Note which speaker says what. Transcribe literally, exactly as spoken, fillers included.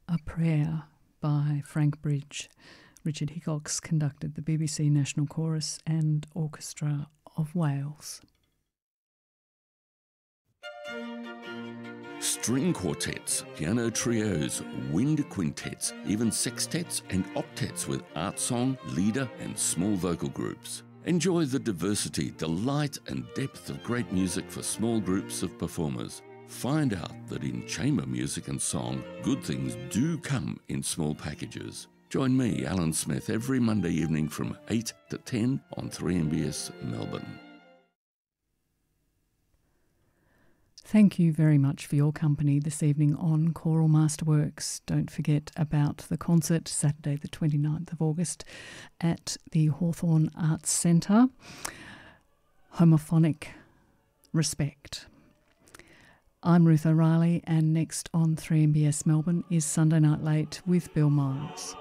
Speaker 1: A Prayer by Frank Bridge. Richard Hickox conducted the B B C National Chorus and Orchestra of Wales.
Speaker 2: String quartets, piano trios, wind quintets, even sextets and octets with art song, leader and small vocal groups. Enjoy the diversity, delight and depth of great music for small groups of performers. Find out that in chamber music and song, good things do come in small packages. Join me, Alan Smith, every Monday evening from eight to ten on three M B S Melbourne.
Speaker 1: Thank you very much for your company this evening on Choral Masterworks. Don't forget about the concert Saturday the twenty-ninth of August at the Hawthorn Arts Centre. Homophonic Respect. I'm Ruth O'Reilly, and next on three M B S Melbourne is Sunday Night Late with Bill Miles.